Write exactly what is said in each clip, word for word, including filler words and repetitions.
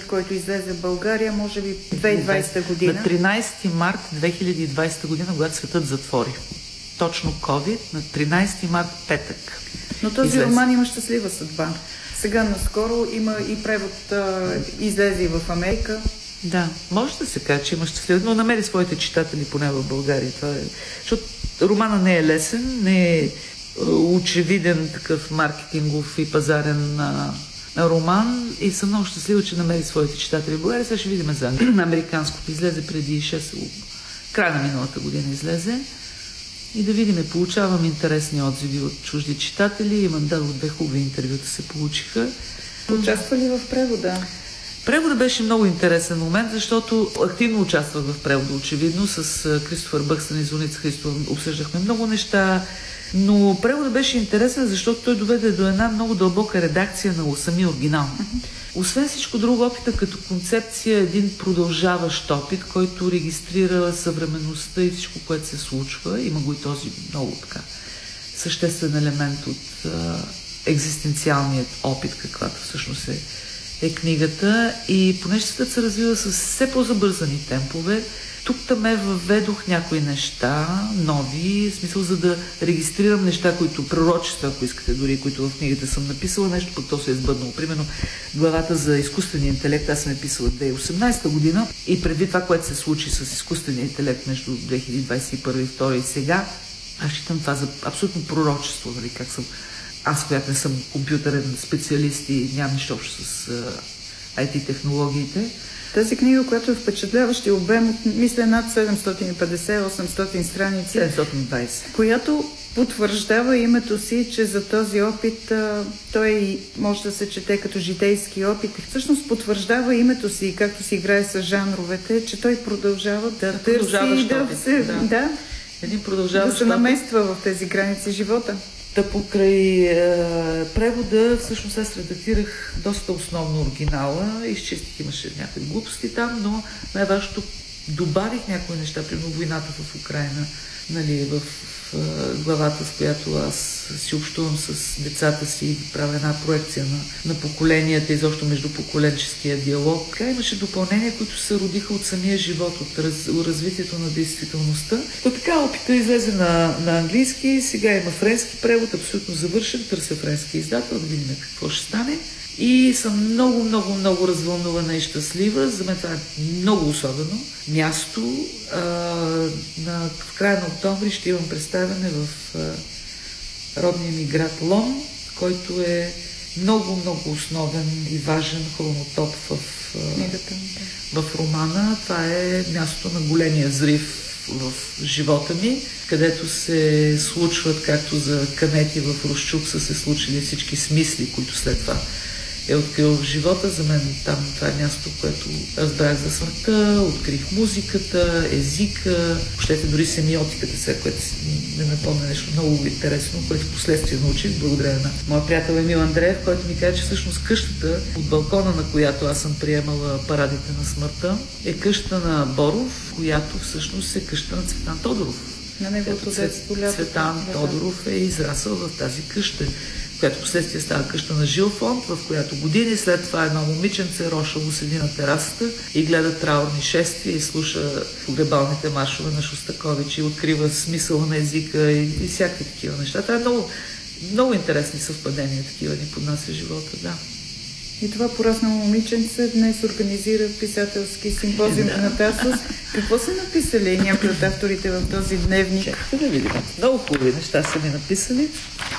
който излезе в България, може би две хиляди и двадесета година. На тринадесети март две хиляди и двадесета година, когато светът затвори. Точно COVID, на тринадесети март, петък. Но този излезе. Роман има щастлива съдба. Сега наскоро има и превод, а, излезе и в Америка. Да, може да се каже, че има щастлива, но намери своите читатели поне в България. Това е... Защото романа не е лесен, не е очевиден такъв маркетингов и пазарен а, роман и съм много щастлива, че намери своите читатели в България. Сега ще видим за американското. Излезе преди шест края на миналата година излезе. И да видим, получавам интересни отзиви от чужди читатели. Имам дадо две хубави интервюта се получиха. Участва ли в превода? Превода беше много интересен момент, защото активно участвах в превода, очевидно. С Кристофър Бъкстън и Зорница Христова обсъждахме много неща. Но превода беше интересен, защото той доведе до една много дълбока редакция на самия оригинал. Uh-huh. Освен всичко друго, опита като концепция е един продължаващ опит, който регистрира съвременността и всичко, което се случва. Има го и този много така съществен елемент от а, екзистенциалният опит, каквато всъщност е, е книгата. И понеже светът се развива с все по-забързани темпове, тук ме въведох някои неща, нови, в смисъл за да регистрирам неща, които пророчества, ако искате, дори които в книгата съм написала, нещо пък то се е сбъднало. Примерно главата за изкуствения интелект, аз съм е писала две хиляди и осемнадесета година и предвид това, което се случи с изкуствения интелект между две хиляди двадесет и първа и втора и сега, аз считам това за абсолютно пророчество, нали, как съм, аз, която не съм компютърен специалист и нямам нищо общо с ай ти технологиите. Тази книга, която е впечатляващи обем, мисля над седемстотин и петдесет до осемстотин страници, седемстотин и двадесет, която потвърждава името си, че за този опит а, той може да се чете като житейски опит. Всъщност потвърждава името си, както си играе с жанровете, че той продължава да търси и да, се, да. Да, Един продължаващ да се намества в тези граници живота. Та покрай е, превода, всъщност аз редактирах доста основно оригинала, изчистих, имаше някакви глупости там, но най-важното добавих някои неща, примерно войната в Украйна, нали, в, в е, главата, с която аз си общувам с децата си и правя една проекция на, на поколенията, изобщо между поколенческия диалог. Така имаше допълнения, които се родиха от самия живот, от раз, развитието на действителността. То така опита излезе на, на английски, сега има френски превод, абсолютно завършен, търся френски издател, да видим какво ще стане. И съм много, много, много развълнувана и щастлива. За мен това е много особено място. А, на, в края на октомври ще имам представяне в а, родния ми град Лом, който е много, много основен и важен хронотоп в, а, в романа. Това е място на големия взрив в живота ми, където се случват, както за Канети в Русчук са се случили всички смисли, които след това е открил в живота. За мен там това е място, което разбрах за смъртта, открих музиката, езика, щете дори семиотиката, сега, което ми напомня нещо много интересно, което в последствие научих, благодаря на моя приятел Емил Андреев, който ми каза, че всъщност къщата, от балкона на която аз съм приемала парадите на смъртта, е къща на Боров, която всъщност е къща на Цветан Тодоров. На неговото детство лято. Цветан Тодоров е израсъл в тази къща, която последствие става къща на Жилфонд, в която години след това едно момиченце рошаво седи на терасата и гледа траурни шествия и слуша погребалните маршове на Шостакович и открива смисъла на езика и, и всякакви такива неща. Това е много, много интересни съвпадения, такива ни поднася живота, да. И това пораснало момиченце днес организира писателски симпозиум да. На Тасос. Какво са написали някои от авторите в този дневник? Чакайте да видим. Много хубави неща са ми написали.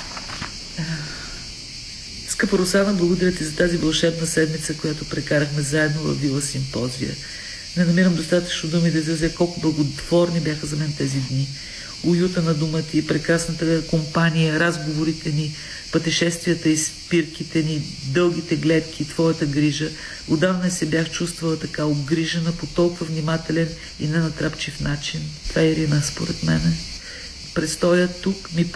Скъпа Русана, благодаря ти за тази вълшебна седмица, която прекарахме заедно във Вила Симпозия. Не намирам достатъчно думи да изразя колко благотворни бяха за мен тези дни. Уюта на дума ти, прекрасната компания, разговорите ни, пътешествията и спирките ни, дългите гледки, твоята грижа. Отдавна не се бях чувствала така обгрижена по толкова внимателен и ненатрапчив начин. Това е Ирина, според мене. Престоят тук ми